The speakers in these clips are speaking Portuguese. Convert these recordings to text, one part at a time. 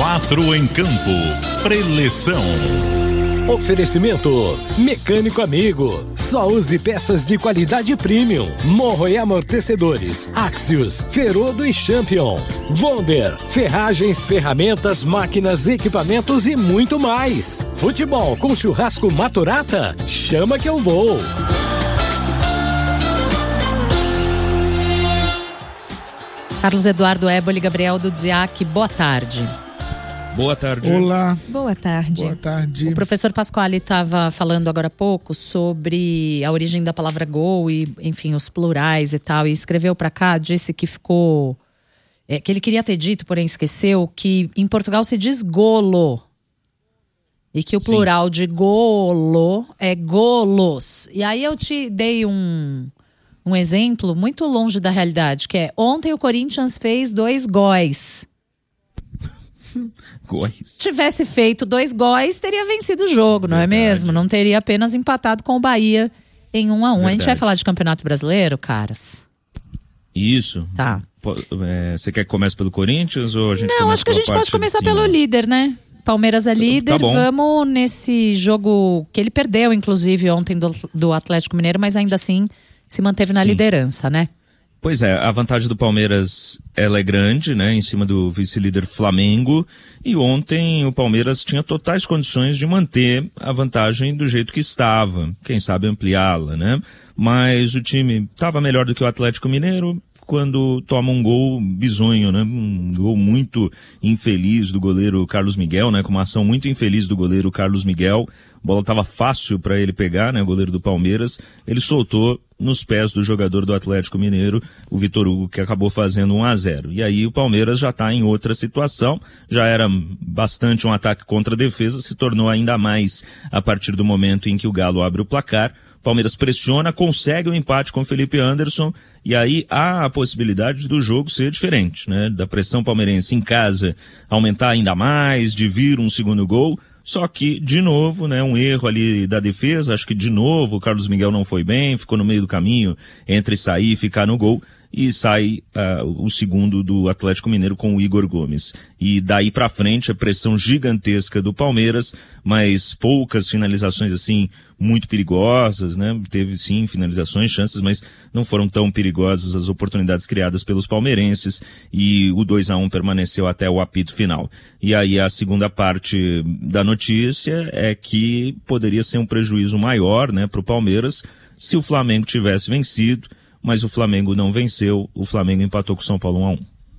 Quatro em campo. Preleção. Oferecimento Mecânico Amigo. Só use peças de qualidade premium. Morro e amortecedores, Axios, Ferodo e Champion. Wonder, ferragens, ferramentas, máquinas, equipamentos e muito mais. Futebol com churrasco Maturata? Chama que eu vou. Carlos Eduardo Éboli, Gabriel Dudziak, boa tarde. Boa tarde. Olá. Boa tarde. Boa tarde. O professor Pasquale estava falando agora há pouco sobre a origem da palavra gol e, enfim, os plurais e tal. E escreveu para cá, disse que ficou... que ele queria ter dito, porém esqueceu, que em Portugal se diz golo. E que o plural de golo é golos. E aí eu te dei um exemplo muito longe da realidade, que é ontem o Corinthians fez 2 góis. Se tivesse feito 2 góis, teria vencido o jogo, não é mesmo? Não teria apenas empatado com o Bahia em 1-1. Verdade. A gente vai falar de Campeonato Brasileiro, caras? Isso. Tá. Você quer que comece pelo Corinthians ou a gente Não, acho que a gente pode começar pelo líder, né? Palmeiras é líder, tá, vamos nesse jogo que ele perdeu, inclusive, ontem do Atlético Mineiro, mas ainda assim se manteve na liderança, né? Pois é, a vantagem do Palmeiras ela é grande, né, em cima do vice-líder Flamengo, e ontem o Palmeiras tinha totais condições de manter a vantagem do jeito que estava, quem sabe ampliá-la, né, mas o time estava melhor do que o Atlético Mineiro quando toma um gol bizonho, né, um gol muito infeliz do goleiro Carlos Miguel, né, com uma ação muito infeliz do goleiro Carlos Miguel. A bola estava fácil para ele pegar, né, o goleiro do Palmeiras, ele soltou nos pés do jogador do Atlético Mineiro, o Vitor Hugo, que acabou fazendo 1-0. E aí o Palmeiras já está em outra situação, já era bastante um ataque contra a defesa, se tornou ainda mais a partir do momento em que o Galo abre o placar. O Palmeiras pressiona, consegue o empate com o Felipe Anderson, e aí há a possibilidade do jogo ser diferente, né, da pressão palmeirense em casa aumentar ainda mais, de vir um segundo gol. Só que, de novo, né, um erro ali da defesa, acho que de novo o Carlos Miguel não foi bem, ficou no meio do caminho entre sair e ficar no gol, e sai o segundo do Atlético Mineiro com o Igor Gomes. E daí pra frente a pressão gigantesca do Palmeiras, mas poucas finalizações assim muito perigosas, né? Teve sim finalizações, chances, mas não foram tão perigosas as oportunidades criadas pelos palmeirenses, e o 2-1 permaneceu até o apito final. E aí a segunda parte da notícia é que poderia ser um prejuízo maior, né, pro Palmeiras se o Flamengo tivesse vencido, mas o Flamengo não venceu, o Flamengo empatou com o São Paulo 1-1.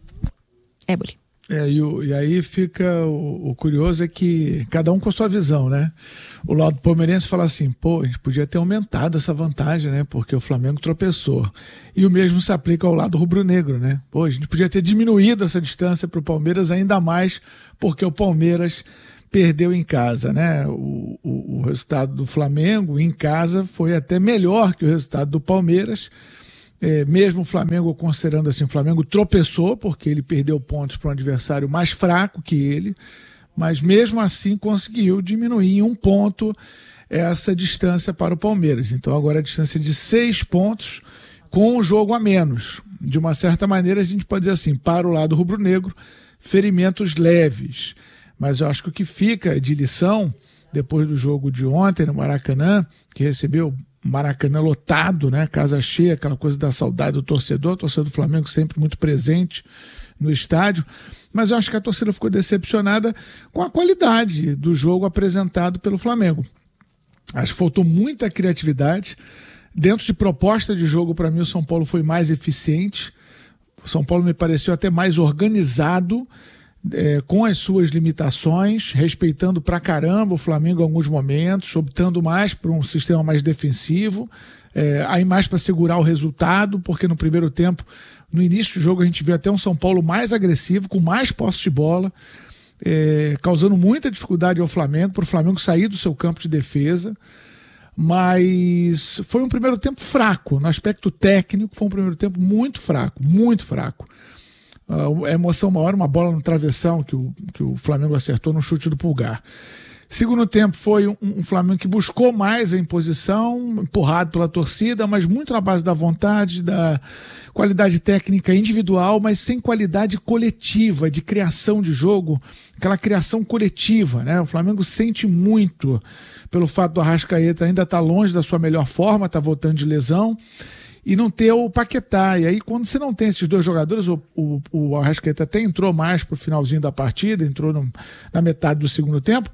Éboli. E aí fica o curioso é que cada um com a sua visão, né? O lado palmeirense fala assim, pô, a gente podia ter aumentado essa vantagem, né? Porque o Flamengo tropeçou. E o mesmo se aplica ao lado rubro-negro, né? Pô, a gente podia ter diminuído essa distância para o Palmeiras ainda mais, porque o Palmeiras perdeu em casa, né? O resultado do Flamengo em casa foi até melhor que o resultado do Palmeiras. Mesmo o Flamengo, considerando assim, o Flamengo tropeçou porque ele perdeu pontos para um adversário mais fraco que ele, mas mesmo assim conseguiu diminuir em 1 ponto essa distância para o Palmeiras. Então agora a distância de 6 pontos com um jogo a menos. De uma certa maneira a gente pode dizer assim, para o lado rubro-negro, ferimentos leves. Mas eu acho que o que fica de lição, depois do jogo de ontem no Maracanã, que recebeu Maracanã lotado, né? Casa cheia, aquela coisa da saudade do torcedor, o torcedor do Flamengo sempre muito presente no estádio, mas eu acho que a torcida ficou decepcionada com a qualidade do jogo apresentado pelo Flamengo. Acho que faltou muita criatividade. Dentro de proposta de jogo, para mim, o São Paulo foi mais eficiente. O São Paulo me pareceu até mais organizado, com as suas limitações, respeitando pra caramba o Flamengo em alguns momentos, optando mais por um sistema mais defensivo, aí mais para segurar o resultado, porque no primeiro tempo, no início do jogo, a gente viu até um São Paulo mais agressivo, com mais posse de bola, causando muita dificuldade ao Flamengo, para o Flamengo sair do seu campo de defesa, mas foi um primeiro tempo fraco, no aspecto técnico, foi um primeiro tempo muito fraco, muito fraco. A emoção maior, uma bola no travessão que o Flamengo acertou no chute do Pulgar. Segundo tempo foi um Flamengo que buscou mais a imposição, empurrado pela torcida, mas muito na base da vontade, da qualidade técnica individual, mas sem qualidade coletiva, de criação de jogo, aquela criação coletiva, né? O Flamengo sente muito pelo fato do Arrascaeta ainda estar longe da sua melhor forma, está voltando de lesão, e não ter o Paquetá. E aí, quando você não tem esses dois jogadores, o Arrascaeta até entrou mais pro finalzinho da partida, entrou na metade do segundo tempo,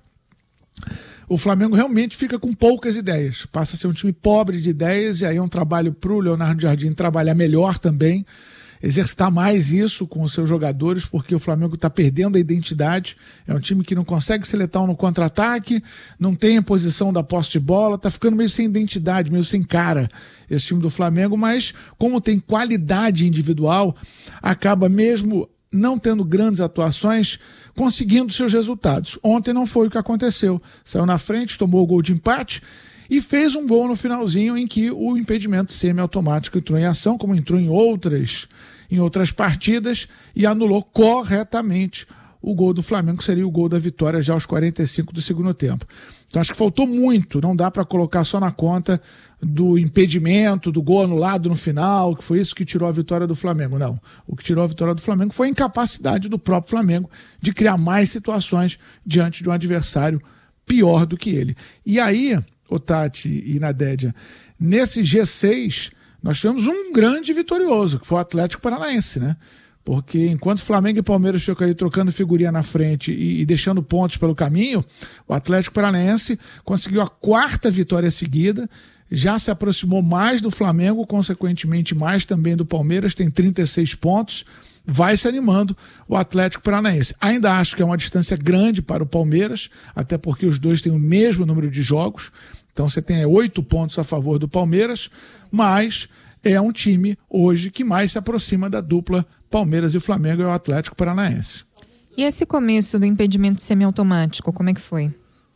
o Flamengo realmente fica com poucas ideias, passa a ser um time pobre de ideias, e aí é um trabalho para o Leonardo Jardim trabalhar melhor também, exercitar mais isso com os seus jogadores, porque o Flamengo está perdendo a identidade, é um time que não consegue ser letal no contra-ataque, não tem a posição da posse de bola, está ficando meio sem identidade, meio sem cara esse time do Flamengo, mas como tem qualidade individual, acaba mesmo não tendo grandes atuações, conseguindo seus resultados. Ontem não foi o que aconteceu. Saiu na frente, tomou o gol de empate e fez um gol no finalzinho em que o impedimento semiautomático entrou em ação, como entrou em outras partidas, e anulou corretamente o gol do Flamengo, que seria o gol da vitória já aos 45 do segundo tempo. Então acho que faltou muito, não dá para colocar só na conta do impedimento, do gol anulado no final, que foi isso que tirou a vitória do Flamengo. Não, o que tirou a vitória do Flamengo foi a incapacidade do próprio Flamengo de criar mais situações diante de um adversário pior do que ele. E aí, Tati e Nadédia, nesse G6, nós tivemos um grande vitorioso, que foi o Atlético Paranaense, né? Porque enquanto Flamengo e Palmeiras ficam ali trocando figurinha na frente e deixando pontos pelo caminho, o Atlético Paranaense conseguiu a 4ª vitória seguida, já se aproximou mais do Flamengo, consequentemente mais também do Palmeiras, tem 36 pontos, vai se animando o Atlético Paranaense. Ainda acho que é uma distância grande para o Palmeiras, até porque os dois têm o mesmo número de jogos, então você tem 8 pontos a favor do Palmeiras, mas é um time hoje que mais se aproxima da dupla Palmeiras e Flamengo, é o Atlético Paranaense. E esse começo do impedimento semiautomático, como é que foi?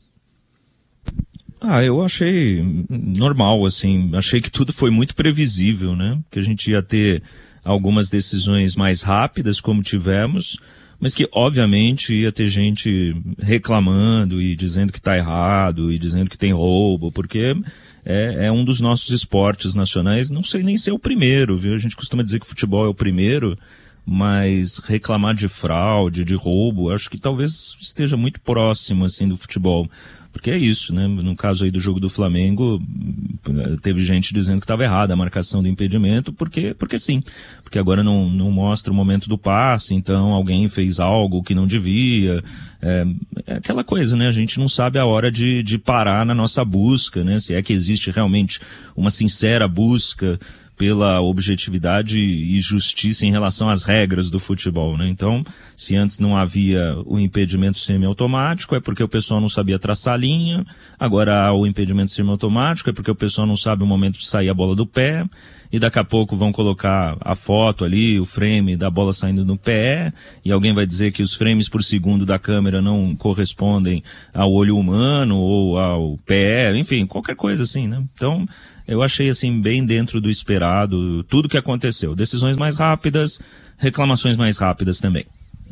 Eu achei normal, assim, achei que tudo foi muito previsível, né? Que a gente ia ter algumas decisões mais rápidas, como tivemos, mas que, obviamente, ia ter gente reclamando e dizendo que está errado e dizendo que tem roubo, porque é um dos nossos esportes nacionais, não sei nem ser o primeiro, viu? A gente costuma dizer que futebol é o primeiro, mas reclamar de fraude, de roubo, acho que talvez esteja muito próximo, assim, do futebol. Porque é isso, né? No caso aí do jogo do Flamengo, teve gente dizendo que estava errada a marcação do impedimento, porque sim. Porque agora não mostra o momento do passe, então alguém fez algo que não devia. É aquela coisa, né? A gente não sabe a hora de parar na nossa busca, né? Se é que existe realmente uma sincera busca pela objetividade e justiça em relação às regras do futebol, né? Então, se antes não havia o impedimento semiautomático, é porque o pessoal não sabia traçar a linha, agora há o impedimento semiautomático, é porque o pessoal não sabe o momento de sair a bola do pé, e daqui a pouco vão colocar a foto ali, o frame da bola saindo no pé, e alguém vai dizer que os frames por segundo da câmera não correspondem ao olho humano ou ao pé, enfim, qualquer coisa assim, né? Então, eu achei assim bem dentro do esperado tudo que aconteceu. Decisões mais rápidas, reclamações mais rápidas também.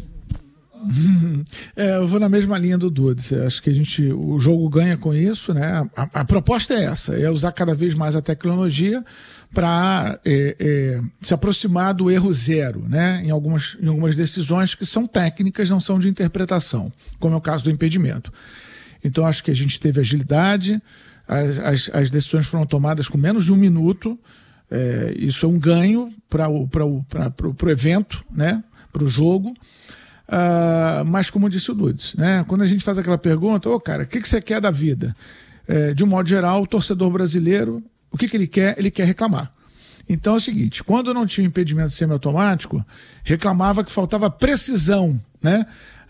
Eu vou na mesma linha do Dudes. Acho que o jogo ganha com isso, né? A proposta é essa, é usar cada vez mais a tecnologia para se aproximar do erro zero, né? Em algumas decisões que são técnicas, não são de interpretação, como é o caso do impedimento. Então acho que a gente teve agilidade, as decisões foram tomadas com menos de 1 minuto, isso é um ganho para o evento, né? Para o jogo. Mas como disse o Dudes, né? Quando a gente faz aquela pergunta, cara, o que você quer da vida? De um modo geral, o torcedor brasileiro, o que ele quer? Ele quer reclamar. Então é o seguinte, quando não tinha impedimento semiautomático, reclamava que faltava precisão, né?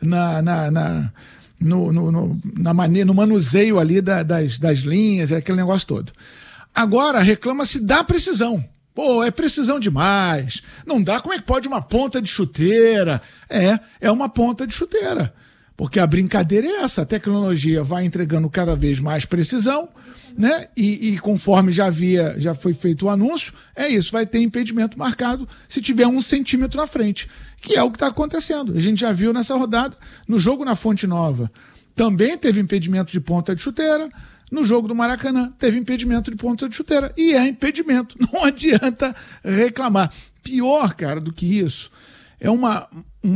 No manuseio ali das linhas, aquele negócio todo. Agora reclama-se da precisão. Pô, é precisão demais. Não dá, como é que pode uma ponta de chuteira? É uma ponta de chuteira. Porque a brincadeira é essa, a tecnologia vai entregando cada vez mais precisão, né? E conforme já foi feito o anúncio, é isso, vai ter impedimento marcado se tiver 1 centímetro na frente, que é o que está acontecendo. A gente já viu nessa rodada, no jogo na Fonte Nova, também teve impedimento de ponta de chuteira. No jogo do Maracanã, teve impedimento de ponta de chuteira. E é impedimento. Não adianta reclamar. Pior, cara, do que isso, é uma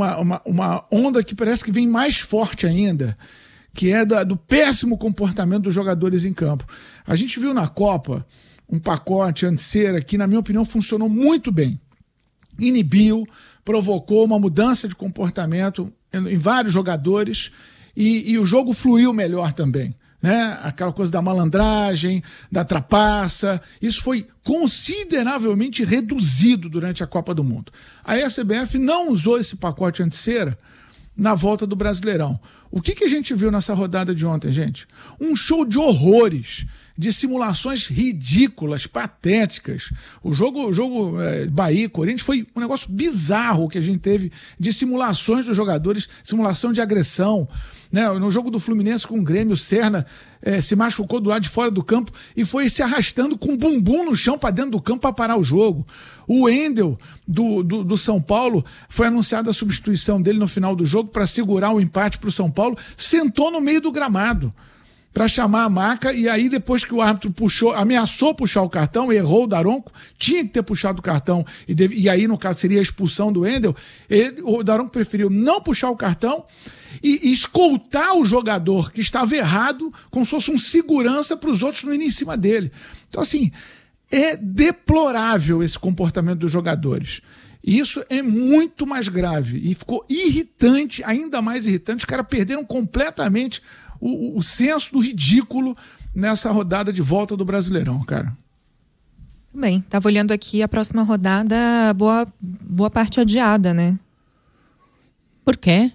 onda que parece que vem mais forte ainda, que é do péssimo comportamento dos jogadores em campo. A gente viu na Copa um pacote anti-cera que, na minha opinião, funcionou muito bem. Inibiu, provocou uma mudança de comportamento em vários jogadores e o jogo fluiu melhor também. Né? Aquela coisa da malandragem, da trapaça, isso foi consideravelmente reduzido durante a Copa do Mundo. Aí a CBF não usou esse pacote anti-cera na volta do Brasileirão. O que a gente viu nessa rodada de ontem, gente? Um show de horrores, de simulações ridículas, patéticas. O jogo Bahia e Corinthians foi um negócio bizarro que a gente teve de simulações dos jogadores, simulação de agressão. Né? No jogo do Fluminense com o Grêmio, o Serna se machucou do lado de fora do campo e foi se arrastando com o bumbum no chão para dentro do campo para parar o jogo. O Wendel, do São Paulo, foi anunciada a substituição dele no final do jogo para segurar o empate para o São Paulo, sentou no meio do gramado para chamar a maca, e aí depois que o árbitro ameaçou puxar o cartão, errou o Daronco, tinha que ter puxado o cartão, e aí no caso seria a expulsão do Wendel, o Daronco preferiu não puxar o cartão e escoltar o jogador que estava errado, como se fosse um segurança para os outros não irem em cima dele. Então assim, é deplorável esse comportamento dos jogadores. Isso é muito mais grave e ficou irritante, ainda mais irritante. Os caras perderam completamente o senso do ridículo nessa rodada de volta do Brasileirão, cara. Bem, tava olhando aqui a próxima rodada, boa parte adiada, né? Por quê?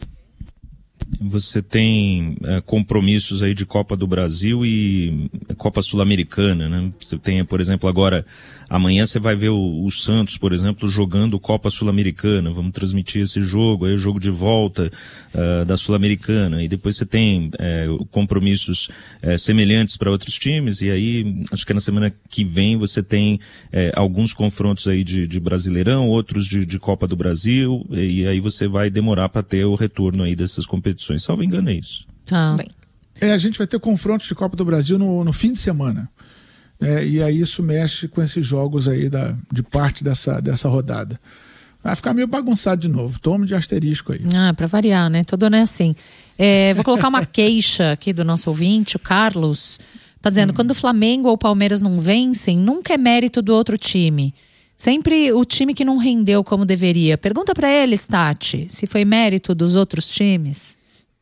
Você tem compromissos aí de Copa do Brasil e Copa Sul-Americana, né? Você tem, por exemplo, agora, amanhã você vai ver o Santos, por exemplo, jogando Copa Sul-Americana. Vamos transmitir esse jogo, aí o jogo de volta da Sul-Americana. E depois você tem compromissos semelhantes para outros times. E aí, acho que na semana que vem você tem alguns confrontos aí de Brasileirão, outros de Copa do Brasil. E aí você vai demorar para ter o retorno aí dessas competições. Salvo engano, é isso. Tá. A gente vai ter confrontos de Copa do Brasil no fim de semana. E aí isso mexe com esses jogos aí de parte dessa rodada. Vai ficar meio bagunçado de novo. Tome de asterisco aí. Pra variar, né? Todo ano é assim. Vou colocar uma queixa aqui do nosso ouvinte, o Carlos. Tá dizendo, quando o Flamengo ou o Palmeiras não vencem, nunca é mérito do outro time. Sempre o time que não rendeu como deveria. Pergunta pra eles, Tati, se foi mérito dos outros times.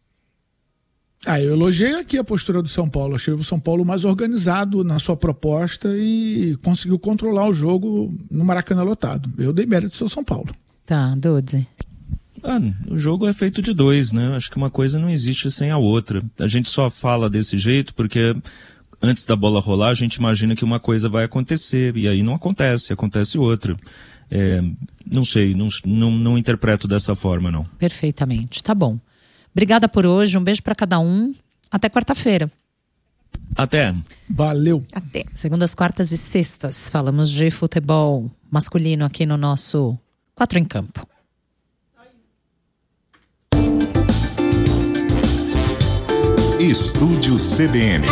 Eu elogiei aqui a postura do São Paulo. Achei o São Paulo mais organizado na sua proposta e conseguiu controlar o jogo no Maracanã lotado. Eu dei mérito ao seu São Paulo. Tá, Dodze. O jogo é feito de dois, né? Acho que uma coisa não existe sem a outra. A gente só fala desse jeito porque antes da bola rolar a gente imagina que uma coisa vai acontecer e aí não acontece, acontece outra. Não sei, não interpreto dessa forma, não. Perfeitamente, tá bom. Obrigada por hoje, um beijo para cada um. Até quarta-feira. Até. Valeu. Até. Segundas, quartas e sextas, falamos de futebol masculino aqui no nosso 4 em Campo. Estúdio CBN.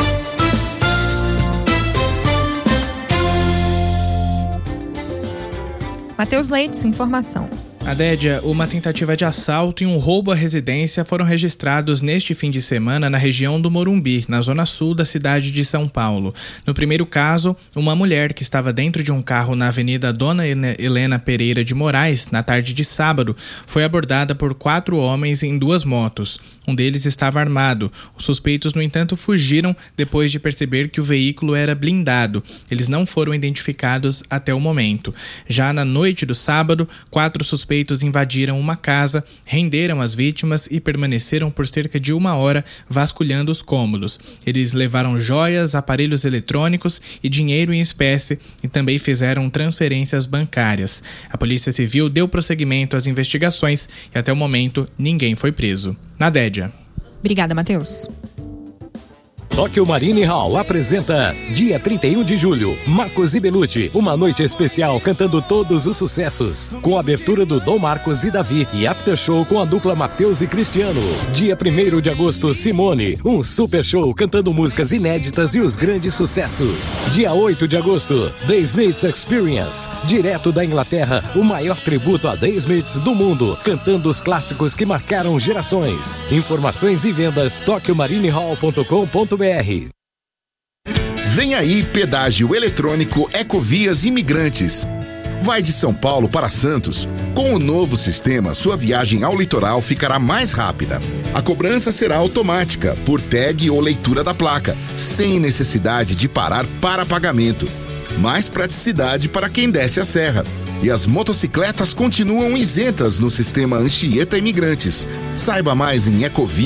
Matheus Leite, sua informação. Adédia, uma tentativa de assalto e um roubo à residência foram registrados neste fim de semana na região do Morumbi, na zona sul da cidade de São Paulo. No primeiro caso, uma mulher que estava dentro de um carro na Avenida Dona Helena Pereira de Moraes, na tarde de sábado, foi abordada por 4 homens em 2 motos. Um deles estava armado. Os suspeitos, no entanto, fugiram depois de perceber que o veículo era blindado. Eles não foram identificados até o momento. Já na noite do sábado, 4 suspeitos invadiram uma casa, renderam as vítimas e permaneceram por cerca de 1 hora vasculhando os cômodos. Eles levaram joias, aparelhos eletrônicos e dinheiro em espécie e também fizeram transferências bancárias. A Polícia Civil deu prosseguimento às investigações e até o momento ninguém foi preso. Nadédia. Obrigada, Matheus. Tóquio Marine Hall apresenta dia 31 de julho, Marcos e Belucci, uma noite especial cantando todos os sucessos, com a abertura do Dom Marcos e Davi e after show com a dupla Matheus e Cristiano. Dia 1º de agosto, Simone, um super show cantando músicas inéditas e os grandes sucessos. Dia 8 de agosto, The Smiths Experience, direto da Inglaterra, o maior tributo a The Smiths do mundo, cantando os clássicos que marcaram gerações. Informações e vendas tokyomarinehall.com.br. Vem aí pedágio eletrônico Ecovias Imigrantes. Vai de São Paulo para Santos. Com o novo sistema, sua viagem ao litoral ficará mais rápida. A cobrança será automática, por tag ou leitura da placa, sem necessidade de parar para pagamento. Mais praticidade para quem desce a serra. E as motocicletas continuam isentas no sistema Anchieta Imigrantes. Saiba mais em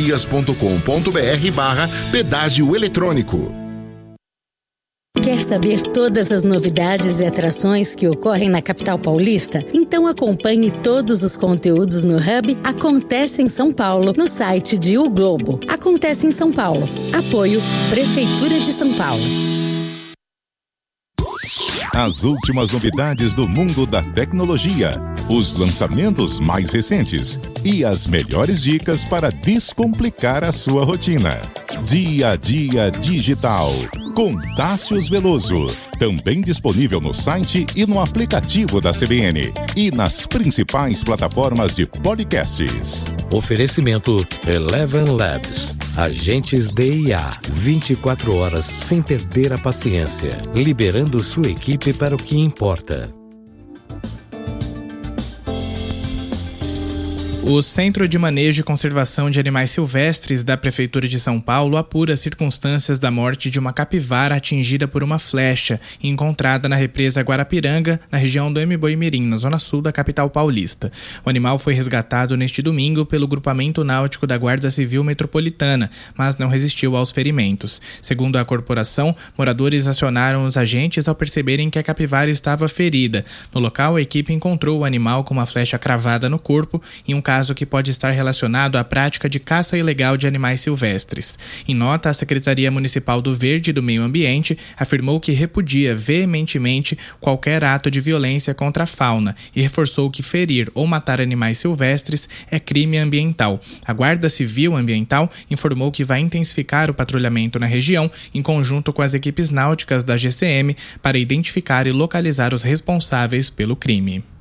ecovias.com.br/pedágio eletrônico. Quer saber todas as novidades e atrações que ocorrem na capital paulista? Então acompanhe todos os conteúdos no Hub Acontece em São Paulo, no site de O Globo. Acontece em São Paulo. Apoio Prefeitura de São Paulo. As últimas novidades do mundo da tecnologia, os lançamentos mais recentes e as melhores dicas para descomplicar a sua rotina. Dia a Dia Digital, com Tássius Veloso. Também disponível no site e no aplicativo da CBN e nas principais plataformas de podcasts. Oferecimento Eleven Labs. Agentes de IA, 24 horas sem perder a paciência, liberando sua equipe para o que importa. O Centro de Manejo e Conservação de Animais Silvestres da Prefeitura de São Paulo apura as circunstâncias da morte de uma capivara atingida por uma flecha encontrada na represa Guarapiranga, na região do Emboimirim, na zona sul da capital paulista. O animal foi resgatado neste domingo pelo grupamento náutico da Guarda Civil Metropolitana, mas não resistiu aos ferimentos. Segundo a corporação, moradores acionaram os agentes ao perceberem que a capivara estava ferida. No local, a equipe encontrou o animal com uma flecha cravada no corpo e um caso que pode estar relacionado à prática de caça ilegal de animais silvestres. Em nota, a Secretaria Municipal do Verde e do Meio Ambiente afirmou que repudia veementemente qualquer ato de violência contra a fauna e reforçou que ferir ou matar animais silvestres é crime ambiental. A Guarda Civil Ambiental informou que vai intensificar o patrulhamento na região em conjunto com as equipes náuticas da GCM para identificar e localizar os responsáveis pelo crime.